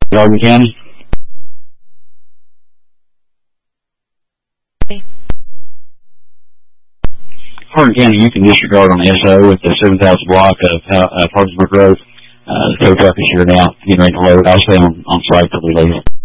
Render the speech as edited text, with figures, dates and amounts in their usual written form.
Hardin County. Hardin County, you can disregard on the SO with the 7,000 block of Hardinsburg Road. The tow truck is here now, getting ready to load. I'll stay on site till we leave.